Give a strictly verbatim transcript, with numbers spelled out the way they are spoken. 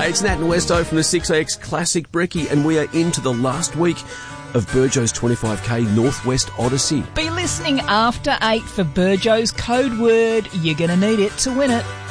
Hey, it's Nat and Westo from the six A X Classic Brekkie, and we are into the last week of Burjo's twenty-five K Northwest Odyssey. Be listening after eight for Burjo's code word. You're going to need it to win it.